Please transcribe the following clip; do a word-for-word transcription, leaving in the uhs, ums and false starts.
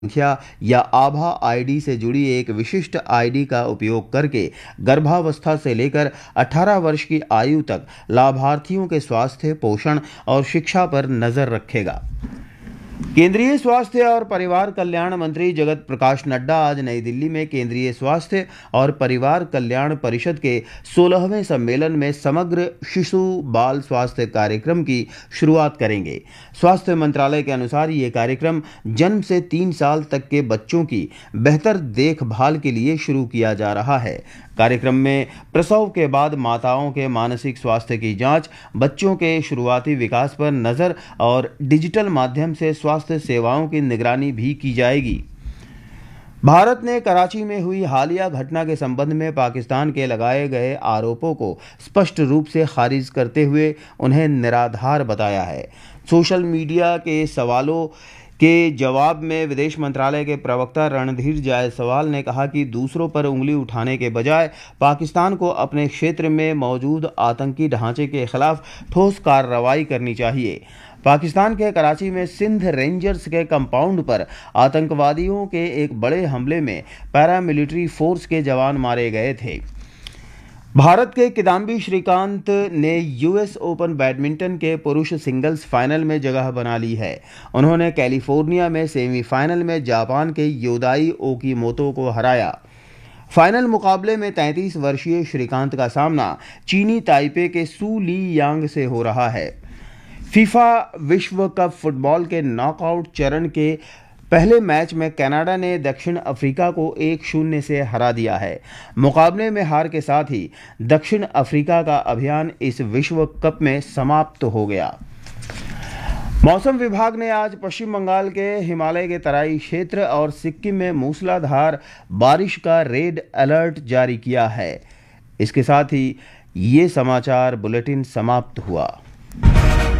संख्या या आभा आईडी से जुड़ी एक विशिष्ट आईडी का उपयोग करके गर्भावस्था से लेकर अठारह वर्ष की आयु तक लाभार्थियों के स्वास्थ्य, पोषण और शिक्षा पर नजर रखेगा। केंद्रीय स्वास्थ्य और परिवार कल्याण मंत्री जगत प्रकाश नड्डा आज नई दिल्ली में केंद्रीय स्वास्थ्य और परिवार कल्याण परिषद के सोलहवें सम्मेलन में समग्र शिशु बाल स्वास्थ्य कार्यक्रम की शुरुआत करेंगे। स्वास्थ्य मंत्रालय के अनुसार ये कार्यक्रम जन्म से तीन साल तक के बच्चों की बेहतर देखभाल के लिए शुरू किया जा रहा है। कार्यक्रम में प्रसव के बाद माताओं के मानसिक स्वास्थ्य की जांच, बच्चों के शुरुआती विकास पर नजर और डिजिटल माध्यम से स्वास्थ्य सेवाओं की निगरानी भी की जाएगी। भारत ने कराची में हुई हालिया घटना के संबंध में पाकिस्तान के लगाए गए आरोपों को स्पष्ट रूप से खारिज करते हुए उन्हें निराधार बताया है। सोशल मीडिया के सवालों के जवाब में विदेश मंत्रालय के प्रवक्ता रणधीर जायसवाल ने कहा कि दूसरों पर उंगली उठाने के बजाय पाकिस्तान को अपने क्षेत्र में मौजूद आतंकी ढांचे के खिलाफ ठोस कार्रवाई करनी चाहिए। पाकिस्तान के कराची में सिंध रेंजर्स के कंपाउंड पर आतंकवादियों के एक बड़े हमले में पैरामिलिट्री फोर्स के जवान मारे गए थे। भारत के किदाम्बी श्रीकांत ने यूएस ओपन बैडमिंटन के पुरुष सिंगल्स फाइनल में जगह बना ली है। उन्होंने कैलिफोर्निया में सेमीफाइनल में जापान के योदाई ओकीमोतो को हराया। फाइनल मुकाबले में तैंतीस वर्षीय श्रीकांत का सामना चीनी ताइपे के सू ली यांग से हो रहा है। फीफा विश्व कप फुटबॉल के नॉकआउट चरण के पहले मैच में कनाडा ने दक्षिण अफ्रीका को एक शून्य से हरा दिया है। मुकाबले में हार के साथ ही दक्षिण अफ्रीका का अभियान इस विश्व कप में समाप्त हो गया। मौसम विभाग ने आज पश्चिम बंगाल के हिमालय के तराई क्षेत्र और सिक्किम में मूसलाधार बारिश का रेड अलर्ट जारी किया है। इसके साथ ही ये समाचार बुलेटिन समाप्त हुआ।